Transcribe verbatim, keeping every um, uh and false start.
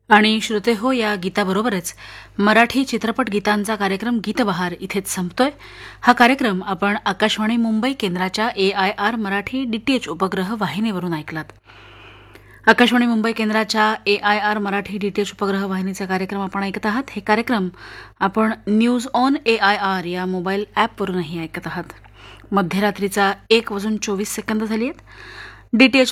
आणि श्रोते हो, या गीताबरोबरच मराठी चित्रपट गीतांचा कार्यक्रम गीतबहार इथेच संपतोय. हा कार्यक्रम आपण आकाशवाणी मुंबई केंद्राच्या ए आय आर मराठी डीटीएच उपग्रह वाहिनीवरून ऐकलात. आकाशवाणी मुंबई केंद्राच्या ए आय आर मराठी डीटीएच उपग्रह वाहिनीचा कार्यक्रम आपण ऐकत आहात. हे कार्यक्रम आपण news on A I R या मोबाईल ॲपवरूनही ऐकत आहात. मध्यरात्रीचा एक वाजून चोवीस सेकंद झाली आहेत. डीटीएच